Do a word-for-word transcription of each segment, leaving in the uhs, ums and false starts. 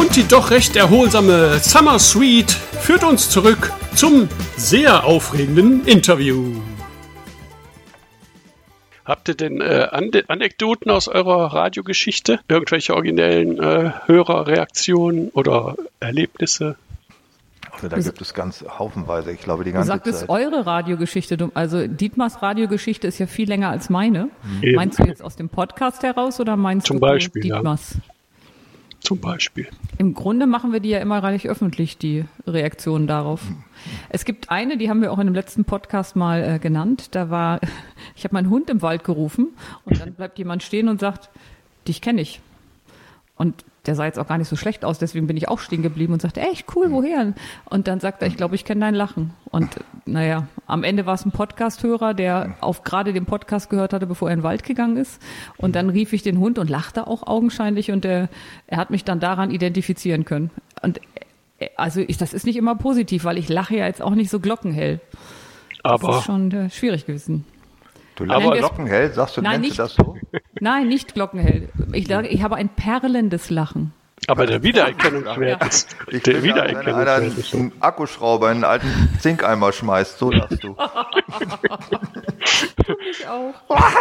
Und die doch recht erholsame Summer Suite führt uns zurück zum sehr aufregenden Interview. Habt ihr denn äh, Ande- Anekdoten aus eurer Radiogeschichte? Irgendwelche originellen äh, Hörerreaktionen oder Erlebnisse? Also da gibt es ganz haufenweise, ich glaube die ganze Zeit. Du sagtest eure Radiogeschichte, also Dietmars Radiogeschichte ist ja viel länger als meine. Mhm. Meinst du jetzt aus dem Podcast heraus oder meinst Zum du Beispiel, Dietmars? Ja. Zum Beispiel. Im Grunde machen wir die ja immer gar nicht öffentlich, die Reaktionen darauf. Mhm. Es gibt eine, die haben wir auch in dem letzten Podcast mal äh, genannt. Da war, ich habe meinen Hund im Wald gerufen und dann bleibt jemand stehen und sagt, dich kenne ich. Und der sah jetzt auch gar nicht so schlecht aus, deswegen bin ich auch stehen geblieben und sagte, echt cool, woher? Und dann sagt er, ich glaube, ich kenne dein Lachen. Und naja, am Ende war es ein Podcast-Hörer, der auf gerade den Podcast gehört hatte, bevor er in den Wald gegangen ist. Und dann rief ich den Hund und lachte auch augenscheinlich und der, er hat mich dann daran identifizieren können. Und also ich, das ist nicht immer positiv, weil ich lache ja jetzt auch nicht so glockenhell. Aber das ist schon äh, schwierig gewesen. Du lachst glockenhell, sagst du, nein, nennst nicht, du das so? Nein, nicht glockenhell. Ich, ich habe ein perlendes Lachen. Aber der Wiedererkennungswert ja. ist. Ich der bin, Wiedererkennungswert wenn einer ist so. einen Akkuschrauber in einen alten Zinkeimer schmeißt, so lachst du. Ich auch.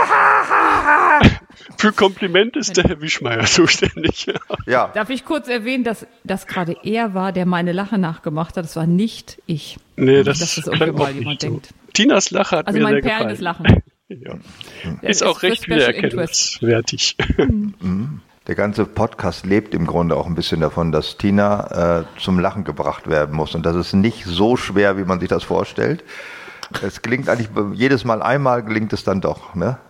Für Kompliment ist der Herr Wischmeier zuständig. Ja. Darf ich kurz erwähnen, dass das gerade er war, der meine Lache nachgemacht hat? Das war nicht ich. Nee, das, dass das klang irgendwann auch mal jemand nicht so. denkt. Tinas Lache hat Also mir mein sehr perlendes gefallen. Lachen. Ja. Der Ist auch für recht Special wiedererkennungswertig. Der ganze Podcast lebt im Grunde auch ein bisschen davon, dass Tina äh, zum Lachen gebracht werden muss. Und das ist nicht so schwer, wie man sich das vorstellt. Es gelingt eigentlich jedes Mal einmal, gelingt es dann doch, ne?